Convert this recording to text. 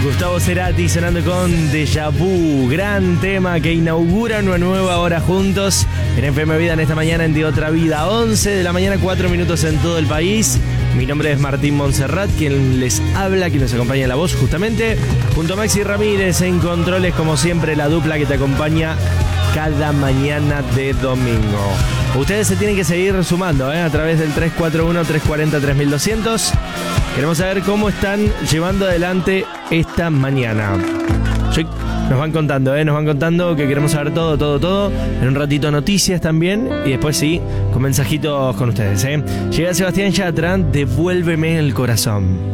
Gustavo Cerati sonando con Déjà Vu, gran tema que inaugura una nueva hora juntos en FM Vida en esta mañana en De Otra Vida, 11 de la mañana, 4 minutos en todo el país. Mi nombre es Martín Montserrat, quien les habla, quien nos acompaña en la voz justamente, junto a Maxi Ramírez en controles, como siempre, la dupla que te acompaña cada mañana de domingo. Ustedes se tienen que seguir sumando a través del 341-340-3200. Queremos saber cómo están llevando adelante esta mañana. Nos van contando, nos van contando que queremos saber todo. En un ratito noticias también. Y después sí, con mensajitos con ustedes. Llega Sebastián Yatra, Devuélveme el corazón.